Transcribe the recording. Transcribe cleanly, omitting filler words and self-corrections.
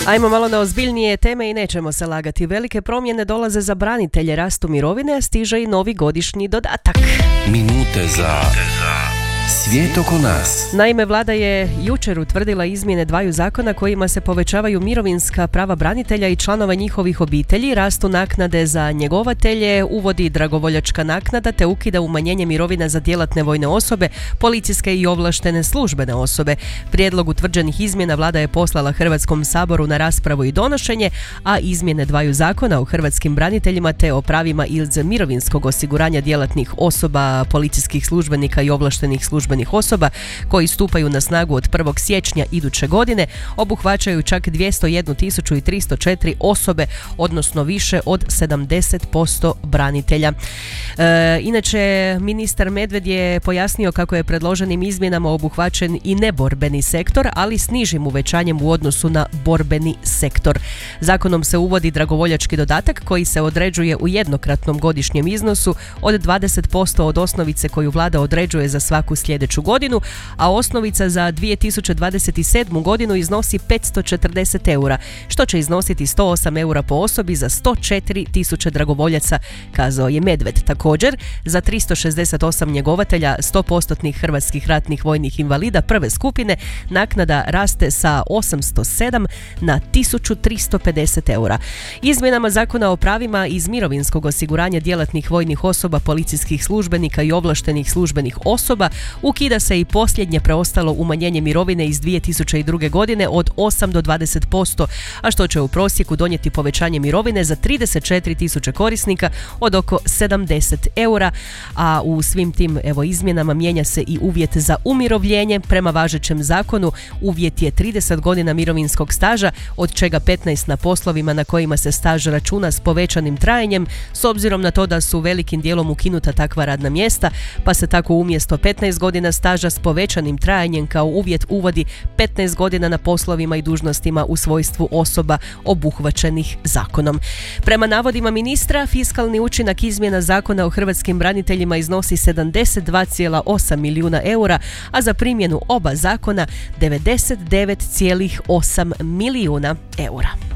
Ajmo malo na ozbiljnije teme i nećemo se lagati. Velike promjene dolaze za branitelje, rastu mirovine, a stiže i novi godišnji dodatak. Minute za svijet oko nas. Naime, vlada je jučer utvrdila izmjene dvaju zakona kojima se povećavaju mirovinska prava branitelja i članova njihovih obitelji, rastu naknade za njegovatelje, uvodi dragovoljačka naknada te ukida umanjenje mirovina za djelatne vojne osobe, policijske i ovlaštene službene osobe. Prijedlog utvrđenih izmjena vlada je poslala Hrvatskom saboru na raspravu i donošenje, a izmjene dvaju zakona o hrvatskim braniteljima te o pravima iz mirovinskog osiguranja djelatnih osoba, policijskih službenika i ovlaštenih službenih osoba koji stupaju na snagu od 1. siječnja iduće godine obuhvaćaju čak 201.304 osobe, odnosno više od 70% branitelja. Inače, ministar Medved je pojasnio kako je predloženim izmjenama obuhvaćen i neborbeni sektor, ali s nižim uvećanjem u odnosu na borbeni sektor. Zakonom se uvodi dragovoljački dodatak koji se određuje u jednokratnom godišnjem iznosu od 20% od osnovice koju vlada određuje za svaku sljedeću godinu, a osnovica za 2027. godinu iznosi 540 eura, što će iznositi 108 eura po osobi za 104.000 dragovoljaca, kazao je Medved. Također, za 368 njegovatelja 100% hrvatskih ratnih vojnih invalida prve skupine naknada raste sa 807 na 1350 eura. Izmjenama zakona o pravima iz mirovinskog osiguranja djelatnih vojnih osoba, policijskih službenika i ovlaštenih službenih osoba ukida se i posljednje preostalo umanjenje mirovine iz 2002. godine od 8 do 20%, a što će u prosjeku donijeti povećanje mirovine za 34.000 korisnika od oko 70 eura, a u svim tim izmjenama mijenja se i uvjet za umirovljenje. Prema važećem zakonu uvjet je 30 godina mirovinskog staža, od čega 15 na poslovima na kojima se staž računa s povećanim trajanjem, s obzirom na to da su velikim dijelom ukinuta takva radna mjesta, pa se tako umjesto 15 godina staža s povećanim trajanjem kao uvjet uvodi 15 godina na poslovima i dužnostima u svojstvu osoba obuhvaćenih zakonom. Prema navodima ministra, fiskalni učinak izmjena zakona o hrvatskim braniteljima iznosi 72,8 milijuna eura, a za primjenu oba zakona 99,8 milijuna eura.